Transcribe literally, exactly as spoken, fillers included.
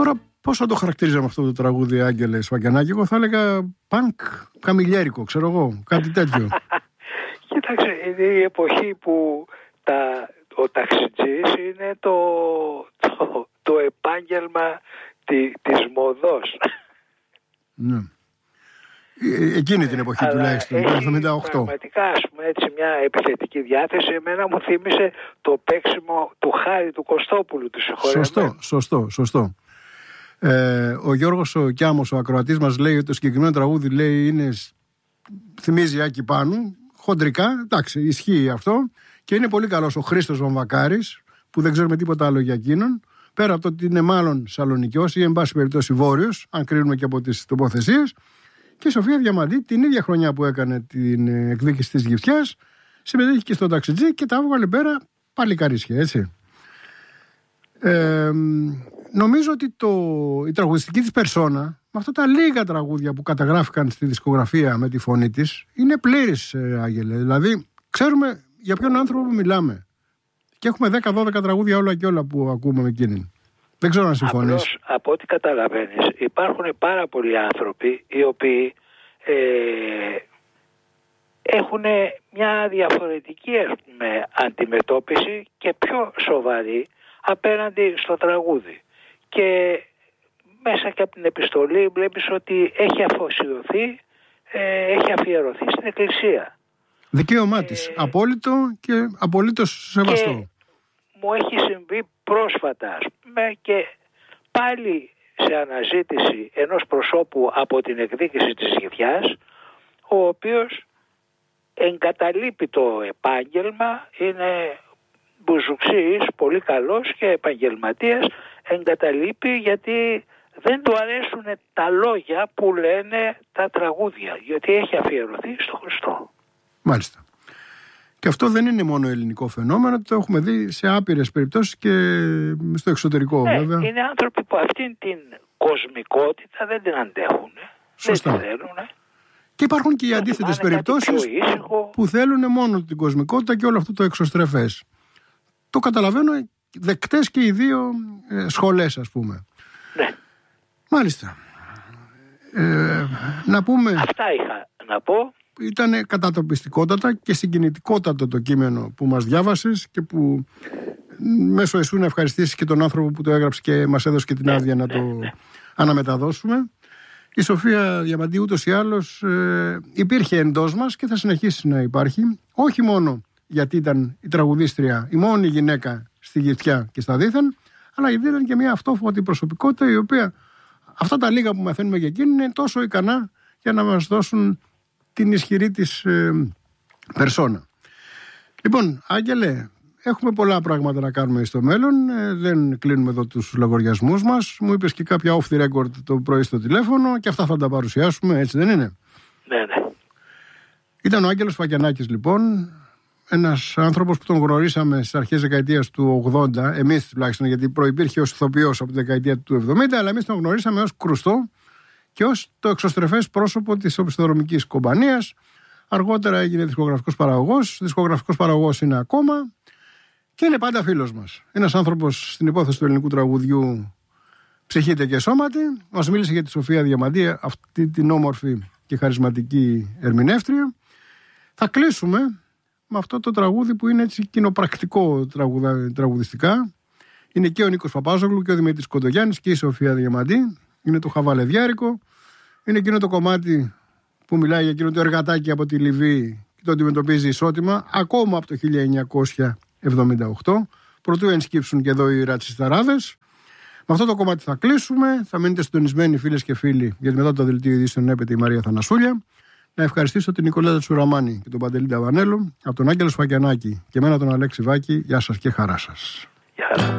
Τώρα πώς θα το χαρακτηρίζαμε αυτό το τραγούδι, Άγγελε Σφακιανάκη? Εγώ θα έλεγα πανκ καμιλιέρικο, ξέρω εγώ, κάτι τέτοιο. Κοίταξε, είναι η εποχή που τα, ο ταξιτζής είναι το, το, το επάγγελμα τη, της μοδός. Ναι. Εκείνη την εποχή τουλάχιστον, το εβδομήντα οκτώ. Πραγματικά, ας πούμε, έτσι μια επιθετική διάθεση. Εμένα μου θύμισε το παίξιμο του Χάρη του Κωστόπουλου, του συγχωρεμένου. Σωστό, σωστό, σωστό. Ε, ο Γιώργος ο Κιάμος, ο ακροατής μας, λέει ότι το συγκεκριμένο τραγούδι, λέει, είναι, θυμίζει Άκη Πάνου, χοντρικά, εντάξει, ισχύει αυτό, και είναι πολύ καλός ο Χρήστος Βαμβακάρης, που δεν ξέρουμε τίποτα άλλο για εκείνον, πέρα από το ότι είναι μάλλον Σαλονικιός ή εν πάση περιπτώσει Βόρειος, αν κρίνουμε και από τις τοποθεσίες. Και η Σοφία Διαμαντή, την ίδια χρονιά που έκανε την εκδίκηση της Γυφτιάς, συμμετέχει και στο ταξιτζή και τα έβγαλε πέρα παλικαρίσια, έτσι. Ε, νομίζω ότι το, η τραγουδιστική της περσόνα, με αυτά τα λίγα τραγούδια που καταγράφηκαν στη δισκογραφία με τη φωνή της, είναι πλήρης, ε, Άγγελε. Δηλαδή, ξέρουμε για ποιον άνθρωπο μιλάμε. Και έχουμε δέκα δώδεκα τραγούδια όλα και όλα που ακούμε με εκείνη. Δεν ξέρω αν συμφωνείς. Απλώς, από ό,τι καταλαβαίνεις, υπάρχουν πάρα πολλοί άνθρωποι οι οποίοι ε, έχουν μια διαφορετική, ας πούμε, αντιμετώπιση και πιο σοβαρή απέναντι στο τραγούδι. Και μέσα και από την επιστολή βλέπεις ότι έχει αφοσιωθεί, ε, έχει αφιερωθεί στην Εκκλησία. Δικαίωμά της. Ε, απόλυτο και απολύτως σεβαστό. Και μου έχει συμβεί πρόσφατα, ας πούμε, και πάλι σε αναζήτηση ενός προσώπου από την εκδίκηση της Γυφτιάς, ο οποίος εγκαταλείπει το επάγγελμα, είναι μπουζουξής, πολύ καλός και επαγγελματίας, εγκαταλείπει γιατί δεν του αρέσουν τα λόγια που λένε τα τραγούδια, γιατί έχει αφιερωθεί στο Χριστό. Μάλιστα. Και αυτό δεν είναι μόνο ελληνικό φαινόμενο, το έχουμε δει σε άπειρες περιπτώσεις και στο εξωτερικό, ναι, βέβαια. Είναι άνθρωποι που αυτήν την κοσμικότητα δεν την αντέχουν. Σωστά. Δεν την θέλουν. Και υπάρχουν και οι αντίθετες περιπτώσεις που θέλουν μόνο την κοσμικότητα και όλο αυτό το εξωστρεφές. Το καταλαβαίνω, δεκτές και οι δύο ε, σχολές, ας πούμε. Ναι. Μάλιστα. Ε, να πούμε... Αυτά είχα να πω. Ήταν κατατοπιστικότατα και συγκινητικότατο το κείμενο που μας διάβασες και που μέσω εσού να ευχαριστήσεις και τον άνθρωπο που το έγραψε και μας έδωσε και την άδεια να το αναμεταδώσουμε. Η Σοφία Διαμαντή ούτως ή άλλως ε, υπήρχε εντός μας και θα συνεχίσει να υπάρχει, όχι μόνο γιατί ήταν η τραγουδίστρια, η μόνη γυναίκα στη Γυφτιά και στα Δίθεν, αλλά γιατί ήταν και μια αυτόφωτη προσωπικότητα, η οποία αυτά τα λίγα που μαθαίνουμε για εκείνη είναι τόσο ικανά για να μας δώσουν την ισχυρή της ε, περσόνα. Λοιπόν, Άγγελε, έχουμε πολλά πράγματα να κάνουμε στο μέλλον. Ε, δεν κλείνουμε εδώ τους λογαριασμούς μας. Μου είπες και κάποια off the record το πρωί στο τηλέφωνο και αυτά θα τα παρουσιάσουμε, έτσι δεν είναι? Ναι, ναι. Ήταν ο Άγγελος Σφακιανάκης, λοιπόν, ένας άνθρωπος που τον γνωρίσαμε στις αρχές δεκαετίας του ογδόντα, εμείς τουλάχιστον, γιατί προϋπήρχε ως ηθοποιός από τη δεκαετία του εβδομήντα, αλλά εμείς τον γνωρίσαμε ως κρουστό και ως το εξωστρεφές πρόσωπο της οπισθοδρομικής κομπανίας. Αργότερα έγινε δισκογραφικός παραγωγός, δισκογραφικός παραγωγός είναι ακόμα και είναι πάντα φίλος μας. Ένας άνθρωπος στην υπόθεση του ελληνικού τραγουδιού ψυχείται και σώματι. Μας μίλησε για τη Σοφία Διαμαντή, αυτή την όμορφη και χαρισματική ερμηνεύτρια. Θα κλείσουμε με αυτό το τραγούδι που είναι έτσι κοινοπρακτικό τραγουδα, τραγουδιστικά. Είναι και ο Νίκος Παπάζογλου και ο Δημήτρης Κοντογιάννης και η Σοφία Διαμαντή. Είναι το χαβαλεδιάρικο. Είναι εκείνο το κομμάτι που μιλάει για εκείνο το εργατάκι από τη Λιβύη και το αντιμετωπίζει ισότιμα ακόμα από το χίλια εννιακόσια εβδομήντα οκτώ. Προτού ενσκύψουν και εδώ οι ρατσισταράδες. Με αυτό το κομμάτι θα κλείσουμε. Θα μείνετε συντονισμένοι, φίλες και φίλοι, γιατί μετά το δελτίο ειδήσεων έπεται η Μαρία Θανασούλια. Να ευχαριστήσω την Νικολέτα Τσουραμάνη και τον Παντελή Ταβανέλο, από τον Άγγελο Σφακιανάκη και εμένα τον Αλέξη Βάκη. Γεια σας και χαρά σας.